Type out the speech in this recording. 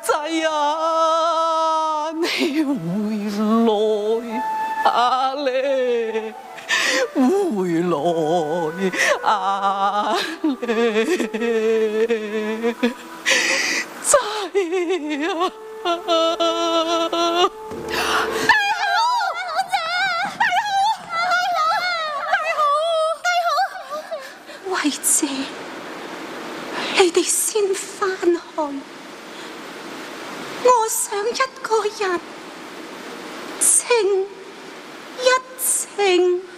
仔啊，你回來啊咧，回來啊咧，仔啊！ 慧姐，你哋先返去，我想一個人靜一靜。